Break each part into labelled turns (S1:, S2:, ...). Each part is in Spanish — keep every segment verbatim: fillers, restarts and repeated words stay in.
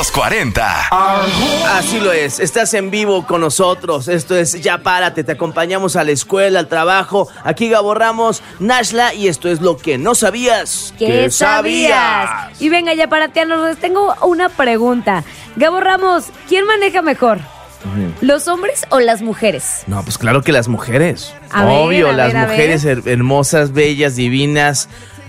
S1: los cuarenta.
S2: Así lo es, estás en vivo con nosotros. Esto es Ya Párate, te acompañamos a la escuela, al trabajo. Aquí Gabo Ramos, Nashla, y esto es lo que no sabías.
S3: ¿Qué sabías? Y venga, Ya Parateanos, les tengo una pregunta. Gabo Ramos, ¿quién maneja mejor? ¿Los hombres o las mujeres?
S2: No, pues claro que las mujeres.
S3: A ver,
S2: Obvio,
S3: a ver,
S2: las
S3: a
S2: mujeres
S3: ver.
S2: her- hermosas, bellas, divinas.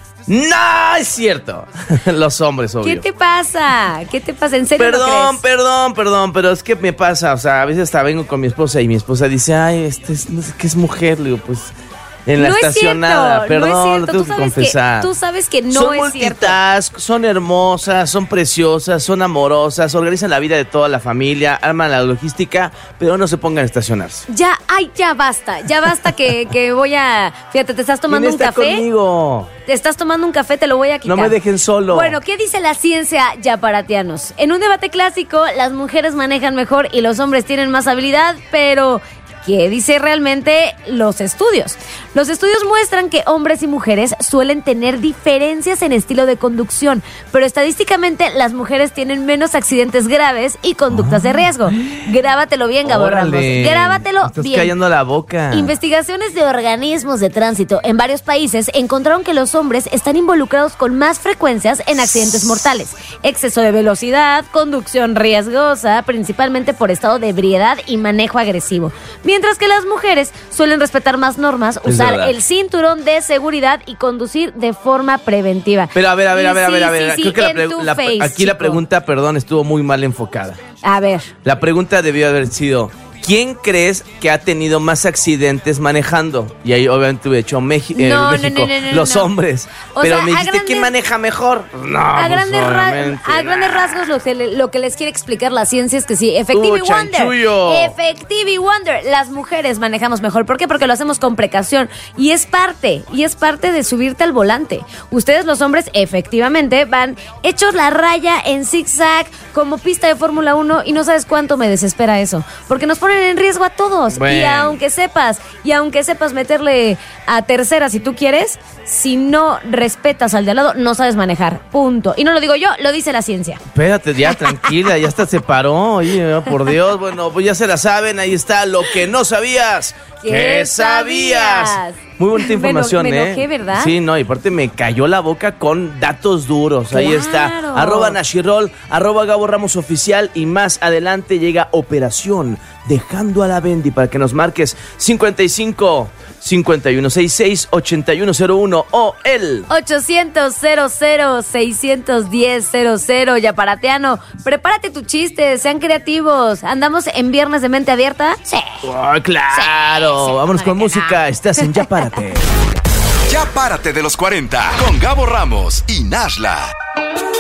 S2: No, es cierto. Los hombres, obvio.
S3: ¿Qué te pasa? ¿Qué te pasa? ¿En serio
S2: Perdón,
S3: lo crees?
S2: perdón, perdón, pero es que me pasa, o sea, a veces hasta vengo con mi esposa y mi esposa dice, ay, este es, no sé qué es mujer, le digo, pues, en la
S3: No es
S2: estacionada,
S3: cierto,
S2: perdón,
S3: no es cierto.
S2: lo tengo
S3: Tú
S2: que
S3: sabes
S2: confesar.
S3: que- tú sabes que no
S2: son
S3: es cierto.
S2: multitask, son hermosas, son preciosas, son amorosas, organizan la vida de toda la familia, arman la logística, pero no se pongan a estacionarse.
S3: Ya, ay, ya basta. Ya basta que, que voy a... Fíjate, ¿te estás tomando
S2: ¿Quién
S3: un
S2: está
S3: café?
S2: conmigo?
S3: Te estás tomando un café, te lo voy a quitar.
S2: No me dejen solo.
S3: Bueno, ¿qué dice la ciencia, Ya Paratianos? En un debate clásico, las mujeres manejan mejor y los hombres tienen más habilidad, pero ¿qué dice realmente los estudios? Los estudios muestran que hombres y mujeres suelen tener diferencias en estilo de conducción, pero estadísticamente las mujeres tienen menos accidentes graves y conductas de riesgo. Grábatelo bien, Gabo Ramos.
S2: Órale,
S3: Grábatelo
S2: me estás
S3: bien.
S2: callando la boca.
S3: Investigaciones de organismos de tránsito en varios países encontraron que los hombres están involucrados con más frecuencias en accidentes mortales, exceso de velocidad, conducción riesgosa, principalmente por estado de ebriedad y manejo agresivo, mientras que las mujeres suelen respetar más normas,
S2: Es
S3: usar
S2: verdad.
S3: el cinturón de seguridad y conducir de forma preventiva.
S2: Pero a ver, a ver,
S3: Y
S2: a ver, a
S3: sí,
S2: ver, a ver.
S3: sí,
S2: Creo
S3: sí,
S2: que la
S3: en
S2: pre-
S3: tu
S2: la-
S3: face,
S2: aquí la
S3: chico.
S2: pregunta, perdón, estuvo muy mal enfocada.
S3: A ver,
S2: La pregunta debió haber sido, ¿quién crees que ha tenido más accidentes manejando? Y ahí obviamente hubiera hecho Meji- eh,
S3: No, no,
S2: México,
S3: no, no, no,
S2: los
S3: no.
S2: hombres.
S3: O
S2: Pero
S3: sea,
S2: me
S3: a
S2: dijiste, ¿quién
S3: grandes-
S2: maneja mejor? No,
S3: a,
S2: pues,
S3: grandes ra-
S2: obviamente,
S3: a grandes
S2: nah.
S3: rasgos lo que, le- lo que les quiere explicar la ciencia es que sí, Effective
S2: Tú,
S3: Wonder.
S2: chanchullo.
S3: Effective Wonder. Las mujeres manejamos mejor. ¿Por qué? Porque lo hacemos con precaución. Y es parte, y es parte de subirte al volante. Ustedes los hombres efectivamente van hechos la raya en zigzag como pista de Fórmula uno y no sabes cuánto me desespera eso. Porque nos ponen en riesgo a todos. Y
S2: Bueno.
S3: aunque sepas, y aunque sepas meterle a tercera si tú quieres, si no respetas al de al lado, no sabes manejar. Punto. Y no lo digo yo, lo dice la ciencia.
S2: Espérate, ya tranquila, ya hasta se paró. Oye, por Dios, bueno, pues ya se la saben, ahí está lo que no sabías.
S3: ¿Qué sabías?
S2: Muy bonita
S3: Me eno-
S2: información,
S3: me
S2: ¿eh?
S3: enojé, ¿verdad?
S2: Sí, no, y aparte me cayó la boca con datos duros. Ahí
S3: Claro.
S2: está. Arroba Nashirol, arroba Gabo Ramos Oficial, y más adelante llega Operación Dejando a la Bendy para que nos marques cincuenta y cinco, cincuenta y uno sesenta y seis, ochenta y uno cero uno o el...
S3: ochocientos, cero cero, seiscientos diez, cero cero. Ya Parateano, prepárate tu chiste, sean creativos. ¿Andamos en viernes de mente abierta? Sí.
S2: ¡Oh, claro!
S3: Sí, sí,
S2: Vámonos con
S3: ¿cómo que no?
S2: música. Estás en Ya Párate.
S1: Ya Párate de los cuarenta con Gabo Ramos y Nashla.